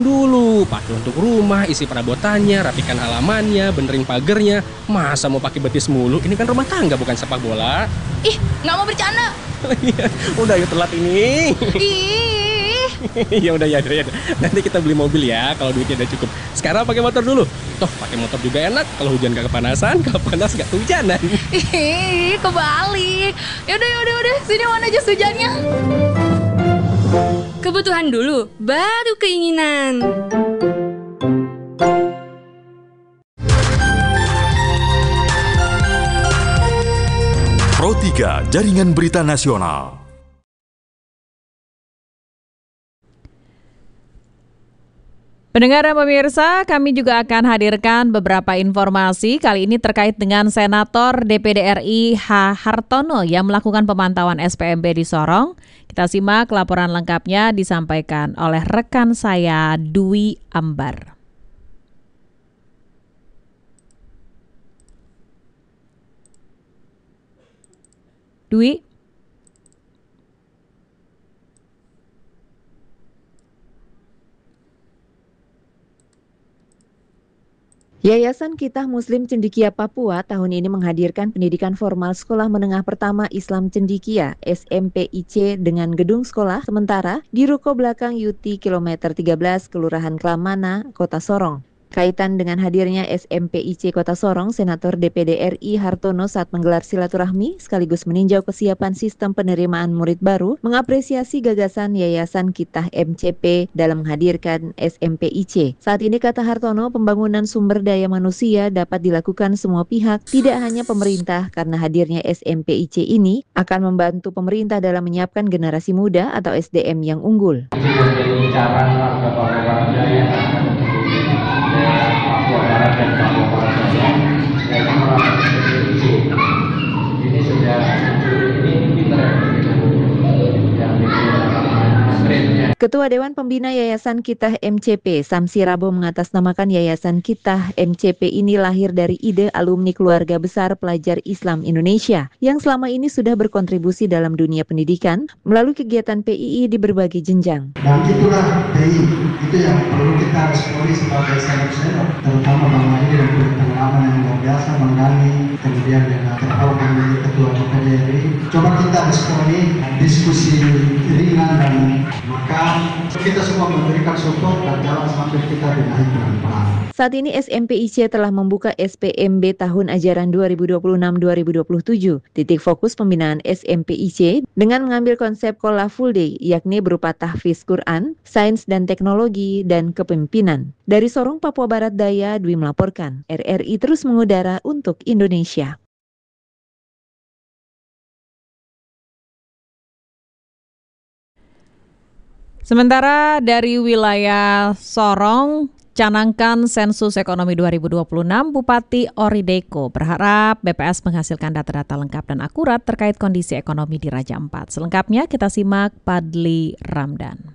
Dulu pakai untuk rumah, isi perabotannya, rapikan halamannya, benerin pagernya. Masa mau pakai betis mulu? Ini kan rumah tangga bukan sepak bola. Ih, nggak mau bercanda. Udah yuk telat ini. Ih. Ya udah ya. Nanti kita beli mobil ya kalau duitnya udah cukup. Sekarang pakai motor dulu. Toh pakai motor juga enak. Kalau hujan gak kepanasan, kalau panas gak kehujanan. Ih, kebalik. Yaudah. Sini mana jas hujannya? Kebutuhan dulu, baru keinginan. Pro 3 Jaringan Berita Nasional. Pendengar dan pemirsa, kami juga akan hadirkan beberapa informasi kali ini terkait dengan Senator DPD RI H. Hartono yang melakukan pemantauan SPMB di Sorong. Kita simak laporan lengkapnya disampaikan oleh rekan saya Dwi Ambar. Dwi? Yayasan Kitah Muslim Cendekia Papua tahun ini menghadirkan pendidikan formal Sekolah Menengah Pertama Islam Cendekia SMPIC dengan gedung sekolah sementara di ruko belakang Yuti kilometer 13 Kelurahan Klamana, Kota Sorong. Kaitan dengan hadirnya SMPIC Kota Sorong, Senator DPD RI Hartono saat menggelar silaturahmi sekaligus meninjau kesiapan sistem penerimaan murid baru, mengapresiasi gagasan Yayasan Kitah MCP dalam menghadirkan SMPIC. Saat ini kata Hartono, pembangunan sumber daya manusia dapat dilakukan semua pihak, tidak hanya pemerintah, karena hadirnya SMPIC ini akan membantu pemerintah dalam menyiapkan generasi muda atau SDM yang unggul. Ketua Dewan Pembina Yayasan Kitah MCP, Samsi Rabo mengatasnamakan Yayasan Kitah MCP ini lahir dari ide alumni keluarga besar pelajar Islam Indonesia yang selama ini sudah berkontribusi dalam dunia pendidikan melalui kegiatan PII di berbagai jenjang. Dan itulah PII, itu yang perlu kita responi sebagai senior, terutama Bang Mahir yang punya pengalaman yang luar biasa, Bang Dani, kemudian dengan Ketua DPD RI. Coba kita responi diskusi ringan dan maka kita semua memberikan support dan jalan sampai kita benahi pelan-pelan. Saat ini SMPIC telah membuka SPMB tahun ajaran 2026-2027. Titik fokus pembinaan SMPIC dengan mengambil konsep Kola Full Day, yakni berupa tahfiz Quran, sains dan teknologi, dan kepemimpinan. Dari Sorong, Papua Barat Daya, Dwi melaporkan. RRI terus mengudara untuk Indonesia. Sementara dari wilayah Sorong, canangkan sensus ekonomi 2026, Bupati Orideko berharap BPS menghasilkan data-data lengkap dan akurat terkait kondisi ekonomi di Raja Ampat. Selengkapnya kita simak Padli Ramdan.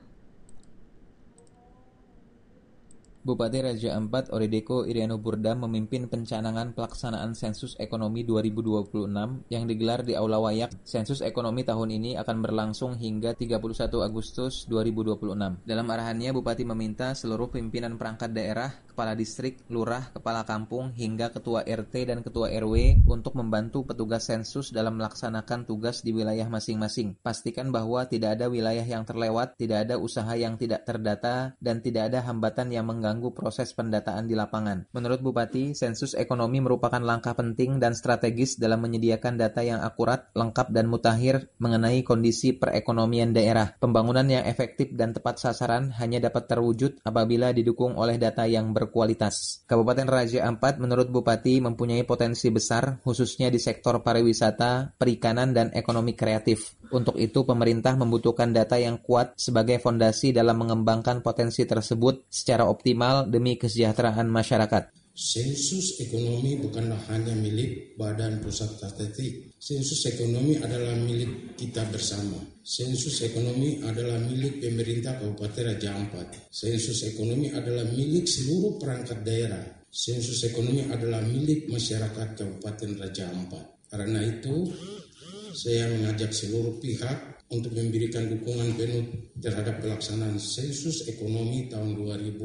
Bupati Raja Ampat Orideko Iriano Burda memimpin pencanangan pelaksanaan sensus ekonomi 2026 yang digelar di Aula Wayak. Sensus ekonomi tahun ini akan berlangsung hingga 31 Agustus 2026. Dalam arahannya, Bupati meminta seluruh pimpinan perangkat daerah, kepala distrik, lurah, kepala kampung, hingga ketua RT dan ketua RW untuk membantu petugas sensus dalam melaksanakan tugas di wilayah masing-masing. Pastikan bahwa tidak ada wilayah yang terlewat, tidak ada usaha yang tidak terdata, dan tidak ada hambatan yang mengganggu proses pendataan di lapangan. Menurut Bupati, sensus ekonomi merupakan langkah penting dan strategis dalam menyediakan data yang akurat, lengkap, dan mutakhir mengenai kondisi perekonomian daerah. Pembangunan yang efektif dan tepat sasaran hanya dapat terwujud apabila didukung oleh data yang berkualitas. Kabupaten Raja Ampat menurut Bupati mempunyai potensi besar khususnya di sektor pariwisata, perikanan, dan ekonomi kreatif. Untuk itu, pemerintah membutuhkan data yang kuat sebagai fondasi dalam mengembangkan potensi tersebut secara optimal demi kesejahteraan masyarakat. Sensus ekonomi bukanlah hanya milik Badan Pusat Statistik. Sensus ekonomi adalah milik kita bersama. Sensus ekonomi adalah milik pemerintah Kabupaten Raja Ampat. Sensus ekonomi adalah milik seluruh perangkat daerah. Sensus ekonomi adalah milik masyarakat Kabupaten Raja Ampat. Karena itu, saya mengajak seluruh pihak untuk memberikan dukungan penuh terhadap pelaksanaan sensus ekonomi tahun 2020.